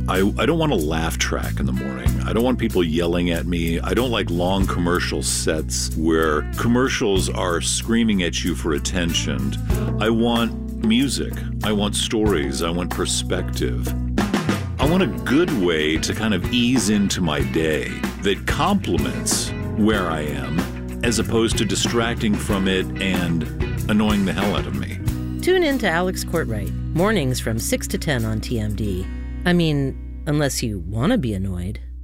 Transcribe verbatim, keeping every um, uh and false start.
I, I don't want a laugh track in the morning. I don't want people yelling at me. I don't like long commercial sets where commercials are screaming at you for attention. I want music. I want stories. I want perspective. I want a good way to kind of ease into my day that complements where I am as opposed to distracting from it and annoying the hell out of me. Tune in to Alex Courtwright, mornings from six to ten on T M D. I mean, unless you want to be annoyed.